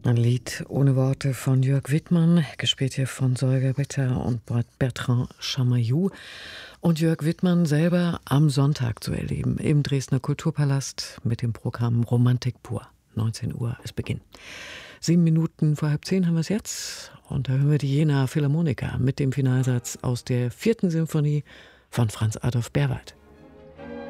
Ein Lied ohne Worte von Jörg Wittmann, gespielt hier von Solveig Ritter und Bertrand Chamayou. Und Jörg Wittmann selber am Sonntag zu erleben im Dresdner Kulturpalast mit dem Programm Romantik pur. 19 Uhr, es beginnt. 7 Minuten vor 9:30 haben wir es jetzt. Und da hören wir die Jena Philharmoniker mit dem Finalsatz aus der 4. Symphonie von Franz Adolf Berwald.